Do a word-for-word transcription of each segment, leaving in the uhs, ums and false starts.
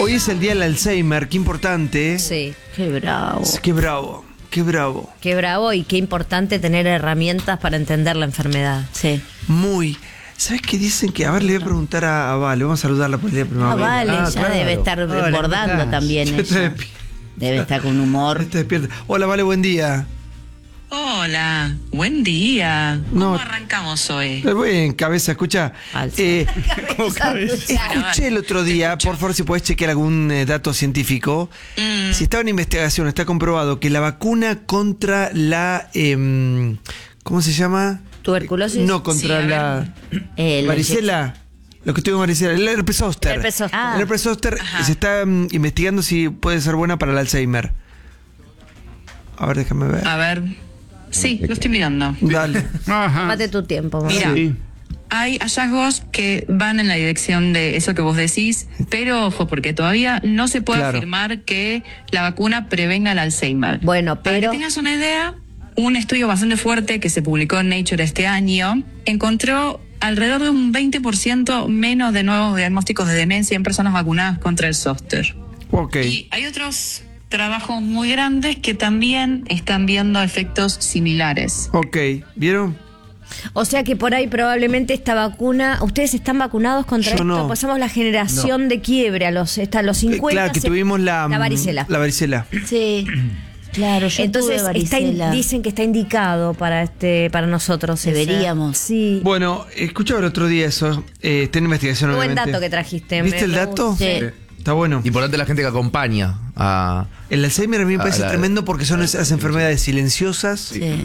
Hoy es el día del Alzheimer, qué importante. Sí. Qué bravo. Qué bravo, qué bravo. Qué bravo y qué importante tener herramientas para entender la enfermedad. Sí. Muy. ¿Sabes qué dicen? Que, a ver, le voy a preguntar a, a Vale, vamos a saludarla por el día de Ah, primavera. vale, Ah, ya claro. debe estar Hola, ¿cómo desbordando estás? también Ya está ella. despier- Debe estar con humor. Está despierta. Hola, Vale, buen día. Hola, buen día. ¿Cómo No. arrancamos hoy? Eh, Bien, cabeza, escucha. Alza. Eh, ¿Cómo cabeza? escuché el otro día, por favor, si podés chequear algún eh, dato científico. Mm. Si estaba en investigación, está comprobado que la vacuna contra la. em, ¿Cómo se llama? ¿Tuberculosis? No, contra Sí, a la. El- varicela. Lo que tuvo varicela. El herpes zóster. El herpes zóster. Ah. El herpes zóster Ajá. se está mm, investigando si puede ser buena para el Alzheimer. A ver, déjame ver. A ver. Sí, lo estoy mirando. Dale. Ajá. Mate tu tiempo, mamá. Mira, Sí. hay hallazgos que van en la dirección de eso que vos decís, pero ojo, porque todavía no se puede Claro. afirmar que la vacuna prevenga el Alzheimer. Bueno, Para que pero tengas una idea, un estudio bastante fuerte que se publicó en Nature este año encontró alrededor de un veinte por ciento menos de nuevos diagnósticos de demencia en personas vacunadas contra el zóster. Ok. Y hay otros trabajos muy grandes que también están viendo efectos similares. Ok. ¿Vieron? o sea que por ahí probablemente esta vacuna, ustedes están vacunados contra Yo esto, no. pasamos la generación de quiebre a los esta, a los Eh, cincuenta. claro, que se- tuvimos la. la mm, varicela. La varicela. Sí. Claro, yo Entonces tuve está in- varicela. dicen que está indicado para este para nosotros. ese. Deberíamos. Sí. Bueno, escuchaba el otro día eso. Eh, está en investigación, Buen obviamente. dato que trajiste. ¿Viste me- el me dato? gusta. Sí. Está bueno. Importante la gente que acompaña a... El Alzheimer a mí me Ah, parece la- tremendo porque son esas enfermedades silenciosas. Sí.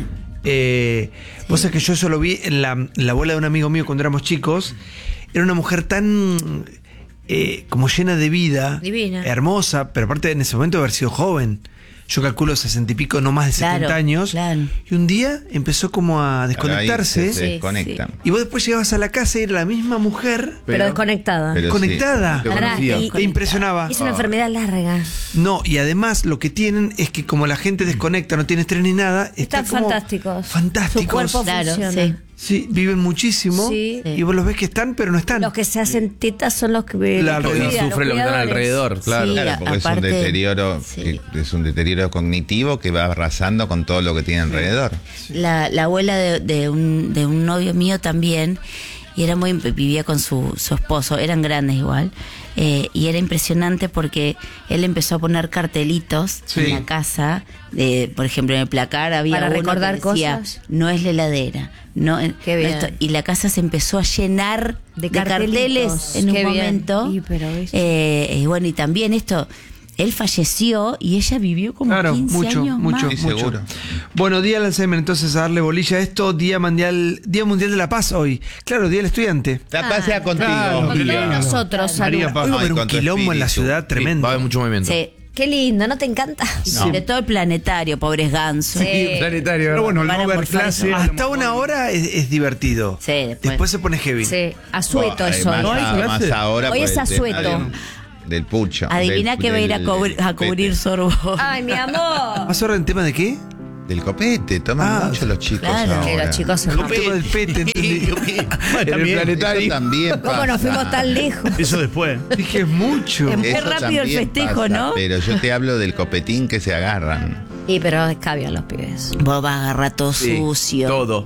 Eh, Vos sabés que yo eso lo vi en la, en la abuela de un amigo mío cuando éramos chicos. Era una mujer tan eh, como llena de vida, Divina. hermosa, pero aparte en ese momento de haber sido joven. Yo calculo sesenta y pico, no más de Claro, setenta años. claro. Y un día empezó como a desconectarse. Ahí se, se Sí, desconectan. Y vos después llegabas a la casa y era la misma mujer Pero, desconectada. pero- conectada. sí, Pará, conocía. y- Te impresionaba. Es una enfermedad larga. No, y además lo que tienen es que como la gente desconecta, no tiene estrés ni nada, Están está como fantásticos. Fantásticos. Su cuerpo Claro, funciona. sí. Sí, viven muchísimo. Sí. Y vos los ves que están, pero no están. Los que se hacen tetas son los que La- los que y cuidan, sufre lo que están cuidadores. alrededor, claro. Sí. Claro, porque aparte- es un deterioro, sí. que es un deterioro cognitivo que va arrasando con todo lo que tiene alrededor. La, la abuela de, de un, de un novio mío también, y era muy vivía con su, su esposo, eran grandes igual, eh, y era impresionante porque él empezó a poner cartelitos Sí. en la casa, de, por ejemplo en el placar había Para uno recordar que decía, cosas. no es la heladera, no, eh, Qué bien. esto- y la casa se empezó a llenar De de, carteles cartelitos. en un Qué bien. momento. Y, pero, ¿viste? Eh, y bueno, y también esto, él falleció y ella vivió como Claro, quince mucho, años mucho, más. Sí, mucho. seguro. Bueno, día del Alzheimer, entonces a darle bolilla a esto, Día Mundial, Día Mundial de la Paz hoy. Claro, Día del Estudiante. La paz sea contigo. claro, Con María. todos nosotros, María salud. Paz. Hoy va a haber Ay, un con tu quilombo en la espíritu. ciudad tremendo. Va a haber mucho movimiento. Sí. Qué lindo, ¿no te encanta? De todo el planetario, pobres gansos. Sí. Planetario. Pero bueno, el Van a no ver morfar clase. eso. Hasta una hora es, es divertido. Sí, después. Después se pone heavy. Sí, asueto Oh, eso. eh, ¿No hay más, clase? más ahora Hoy por es el tema asueto. Del, del pucho. Adivina del- que va a ir a, del- cubrir- a del cubrir copete. sorbo. Ay, mi amor. ¿Más ahora en tema de qué? Del copete, toman Ah, mucho los chicos claro, ahora. Que los chicos se El tema del pete, entendí. Bueno, En el planetario. Eso también ¿Cómo nos pasa. fuimos tan lejos? Eso después. Dije, es mucho. Qué Eso rápido el también festejo, pasa, ¿no? Pero yo te hablo del copetín que se agarran. Y pero escabian los pibes. Vos vas a agarrar todo Sí, sucio. Todo.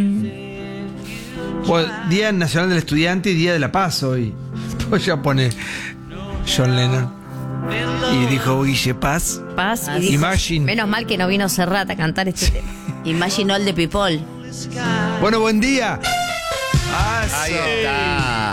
Bueno, Día Nacional del Estudiante y Día de la Paz hoy. Pues ya pone John Lennon. Y dijo Guille Paz. Paz y dijo, Imagine. menos mal que no vino Serrat a cantar este tema. Imagine all the people. Bueno, buen día. Ah, Ahí eso. está.